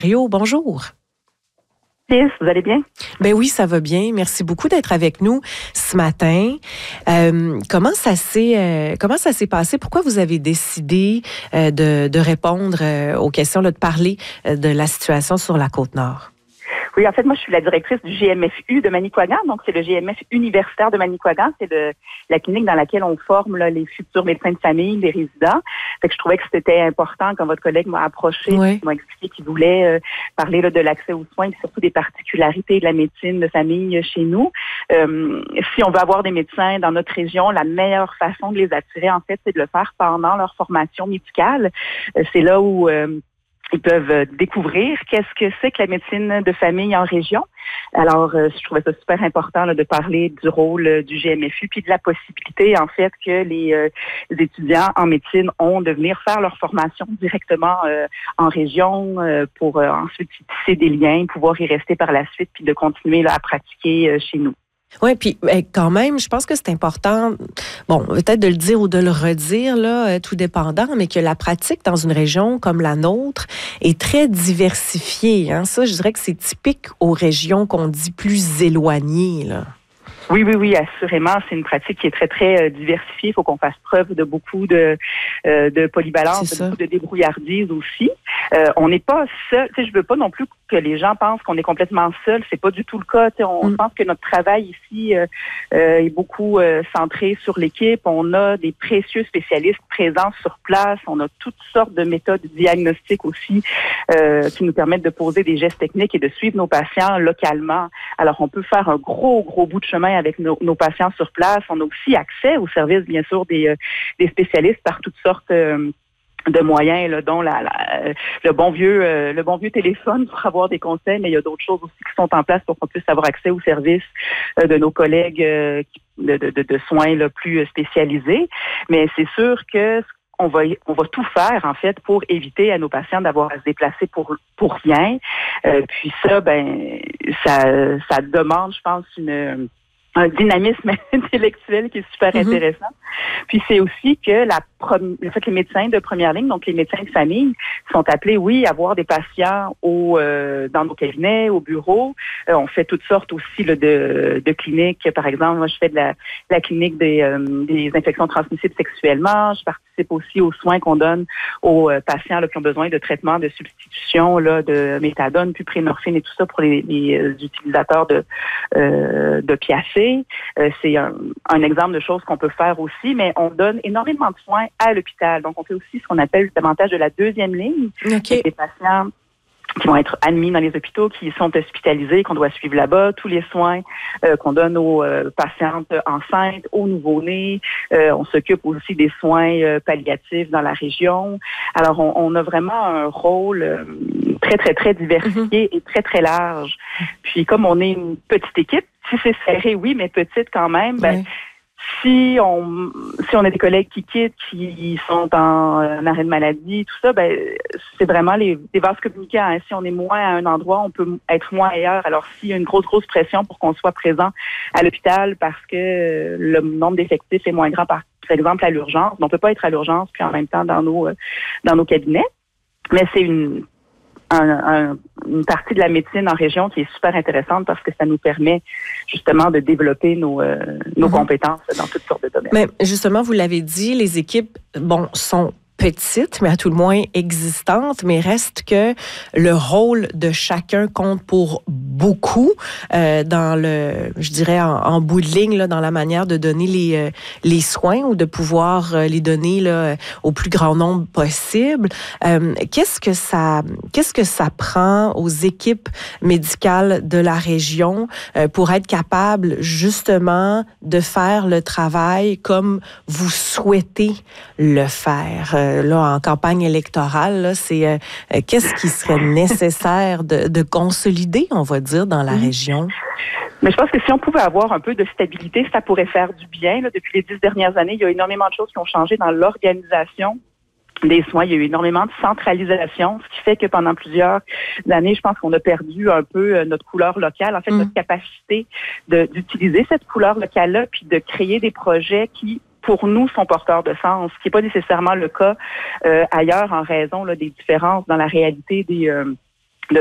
Rio, bonjour. Vous allez bien? Ben oui, ça va bien. Merci beaucoup d'être avec nous ce matin. Comment ça s'est passé? Pourquoi vous avez décidé de répondre aux questions, de parler de la situation sur la Côte-Nord? Oui, en fait, moi, je suis la directrice du GMFU de Manicouagan. Donc, c'est le GMF universitaire de Manicouagan. C'est la clinique dans laquelle on forme les futurs médecins de famille, les résidents. Fait que je trouvais que c'était important quand votre collègue m'a approché, m'a expliqué qu'il voulait parler de l'accès aux soins et surtout des particularités de la médecine de famille chez nous. Si on veut avoir des médecins dans notre région, la meilleure façon de les attirer, en fait, c'est de le faire pendant leur formation médicale. C'est là où ils peuvent découvrir qu'est-ce que c'est que la médecine de famille en région. Alors, je trouvais ça super important de parler du rôle du GMFU puis de la possibilité, en fait, que les étudiants en médecine ont de venir faire leur formation directement en région pour ensuite tisser des liens, pouvoir y rester par la suite puis de continuer à pratiquer chez nous. Oui, puis quand même, je pense que c'est important, bon, peut-être de le dire ou de le redire, là, tout dépendant, mais que la pratique dans une région comme la nôtre est très diversifiée. Hein? Ça, je dirais que c'est typique aux régions qu'on dit plus éloignées, là. Oui, assurément. C'est une pratique qui est très, très diversifiée. Il faut qu'on fasse preuve de beaucoup de polyvalence, de beaucoup de débrouillardise aussi. On n'est pas seul. Tu sais, je veux pas non plus que les gens pensent qu'on est complètement seul. C'est pas du tout le cas. Tu sais, on pense que notre travail ici est beaucoup centré sur l'équipe. On a des précieux spécialistes présents sur place. On a toutes sortes de méthodes diagnostiques aussi qui nous permettent de poser des gestes techniques et de suivre nos patients localement. Alors, on peut faire un gros bout de chemin avec nos patients sur place. On a aussi accès aux services, bien sûr, des spécialistes par toutes sortes de moyens, là, dont le bon vieux téléphone pour avoir des conseils, mais il y a d'autres choses aussi qui sont en place pour qu'on puisse avoir accès aux services de nos collègues de soins là, plus spécialisés. Mais c'est sûr que on va tout faire, en fait, pour éviter à nos patients d'avoir à se déplacer pour rien. Puis ça, ça demande, je pense, un dynamisme intellectuel qui est super intéressant. Puis c'est aussi que les médecins de première ligne, donc les médecins de famille, sont appelés, oui, à voir des patients dans nos cabinets, au bureau. On fait toutes sortes aussi là, de cliniques. Par exemple, moi, je fais de la clinique des infections transmissibles sexuellement. Je participe aussi aux soins qu'on donne aux patients là, qui ont besoin de traitements de substitution là, de méthadone, puis buprenorphine et tout ça pour les utilisateurs d'opiacés. C'est un exemple de choses qu'on peut faire aussi, mais on donne énormément de soins à l'hôpital. Donc, on fait aussi ce qu'on appelle davantage de la deuxième ligne. Okay. Des patients qui vont être admis dans les hôpitaux, qui sont hospitalisés, qu'on doit suivre là-bas, tous les soins qu'on donne aux patientes enceintes, aux nouveau-nés. On s'occupe aussi des soins palliatifs dans la région. Alors, on a vraiment un rôle très, très, très diversifié et très, très large. Puis, comme on est une petite équipe, si c'est serré, oui, mais petite quand même, si on a des collègues qui quittent, qui sont en arrêt de maladie, tout ça, c'est vraiment des vases communicants. Hein. Si on est moins à un endroit, on peut être moins ailleurs. Alors, s'il y a une grosse pression pour qu'on soit présent à l'hôpital parce que le nombre d'effectifs est moins grand, par exemple, à l'urgence, on peut pas être à l'urgence puis en même temps dans nos cabinets. Mais c'est une partie de la médecine en région qui est super intéressante parce que ça nous permet justement de développer nos compétences dans toutes sortes de domaines. Mais justement, vous l'avez dit, les équipes, sont petites, mais à tout le moins existantes, mais reste que le rôle de chacun compte pour beaucoup je dirais en bout de ligne, là, dans la manière de donner les soins ou de pouvoir les donner là, au plus grand nombre possible. Qu'est-ce que ça prend aux équipes médicales de la région pour être capable justement de faire le travail comme vous souhaitez le faire? Là, en campagne électorale, là, c'est qu'est-ce qui serait nécessaire de consolider, on va dire, dans la région? Mais je pense que si on pouvait avoir un peu de stabilité, ça pourrait faire du bien. Là, depuis les 10 dernières années, il y a énormément de choses qui ont changé dans l'organisation des soins. Il y a eu énormément de centralisation, ce qui fait que pendant plusieurs années, je pense qu'on a perdu un peu notre couleur locale, en fait, notre capacité d'utiliser cette couleur locale-là, puis de créer des projets qui pour nous, sont porteurs de sens, ce qui n'est pas nécessairement le cas ailleurs en raison là, des différences dans la réalité